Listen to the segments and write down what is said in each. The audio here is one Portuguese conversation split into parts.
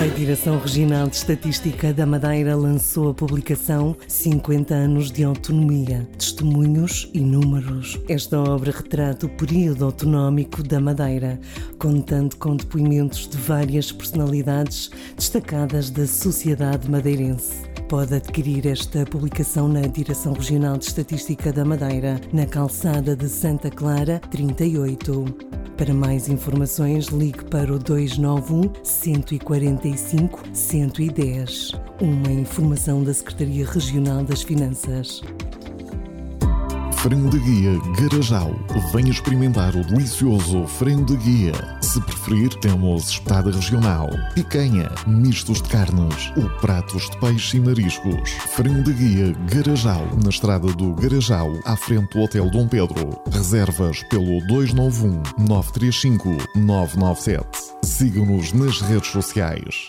A Direção Regional de Estatística da Madeira lançou a publicação 50 anos de autonomia, testemunhos e números. Esta obra retrata o período autonómico da Madeira, contando com depoimentos de várias personalidades destacadas da sociedade madeirense. Pode adquirir esta publicação na Direção Regional de Estatística da Madeira, na Calçada de Santa Clara, 38. Para mais informações, ligue para o 291 145 110. Uma informação da Secretaria Regional das Finanças. Frango de guia Garajal. Venha experimentar o delicioso frango de guia. Se preferir, temos espetada regional, picanha, mistos de carnes ou pratos de peixe e mariscos. Frango de guia Garajal, na estrada do Garajal, à frente do Hotel Dom Pedro. Reservas pelo 291 935 997. Siga-nos nas redes sociais.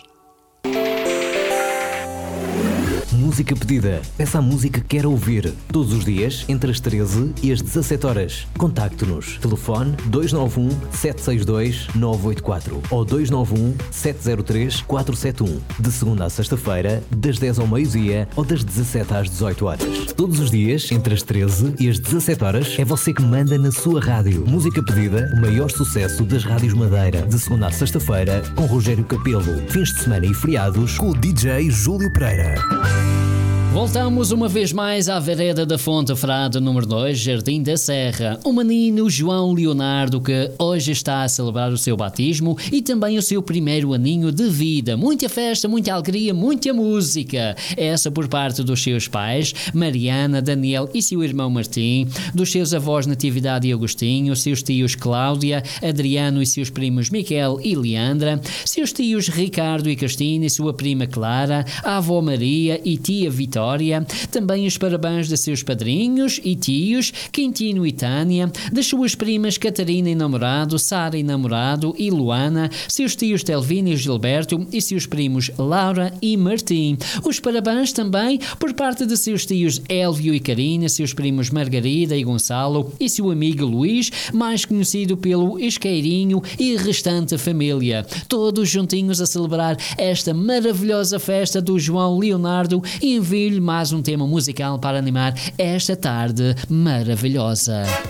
Música pedida. Peça a música que quer ouvir. Todos os dias, entre as 13 e as 17 horas. Contacte-nos. Telefone 291 762 984 ou 291 703 471. De segunda a sexta-feira, das 10 ao meio-dia ou das 17 às 18 horas. Todos os dias, entre as 13 e as 17 horas, é você que manda na sua rádio. Música pedida, o maior sucesso das rádios Madeira. De segunda a sexta-feira, com Rogério Capelo. Fins de semana e feriados, com o DJ Júlio Pereira. Voltamos uma vez mais à vereda da Fonte Frade, número 2, Jardim da Serra. O menino João Leonardo, que hoje está a celebrar o seu batismo e também o seu primeiro aninho de vida. Muita festa, muita alegria, muita música. Essa por parte dos seus pais, Mariana, Daniel e seu irmão Martim, dos seus avós Natividade e Agostinho, seus tios Cláudia, Adriano e seus primos Miquel e Leandra, seus tios Ricardo e Cristina e sua prima Clara, a avó Maria e tia Vitória. Também os parabéns de seus padrinhos e tios, Quintino e Tânia, das suas primas Catarina e namorado, Sara e namorado e Luana, seus tios Telvino e Gilberto e seus primos Laura e Martim. Os parabéns também por parte de seus tios Elvio e Karina, seus primos Margarida e Gonçalo e seu amigo Luís, mais conhecido pelo Isqueirinho, e restante família. Todos juntinhos a celebrar esta maravilhosa festa do João Leonardo, e envio mais um tema musical para animar esta tarde maravilhosa.